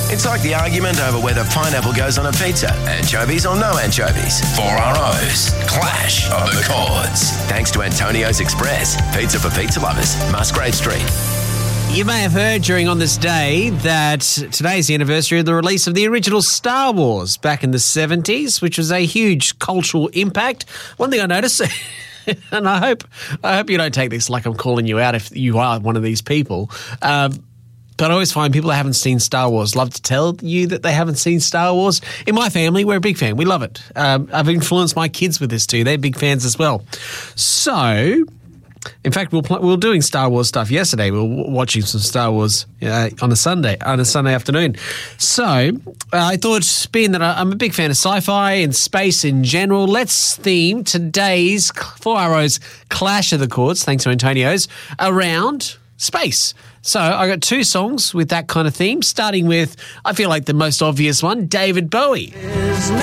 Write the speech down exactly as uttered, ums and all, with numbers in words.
It's like the argument over whether pineapple goes on a pizza, anchovies or no anchovies. Four R O's, Clash of the Chords. Thanks to Antonio's Express, pizza for pizza lovers, Musgrave Street. You may have heard during On This Day that today's the anniversary of the release of the original Star Wars back in the seventies, which was a huge cultural impact. One thing I noticed, and I hope I hope you don't take this like I'm calling you out if you are one of these people, um, but I always find people that haven't seen Star Wars love to tell you that they haven't seen Star Wars. In my family, we're a big fan. We love it. Um, I've influenced my kids with this too. They're big fans as well. So... In fact, we we'll we were doing Star Wars stuff yesterday. We were watching some Star Wars uh, on a Sunday, on a Sunday afternoon. So uh, I thought, being that I'm a big fan of sci-fi and space in general, let's theme today's four R O's Clash of the Chords, thanks to Antonio's, around space. So I got two songs with that kind of theme, starting with, I feel like the most obvious one, David Bowie.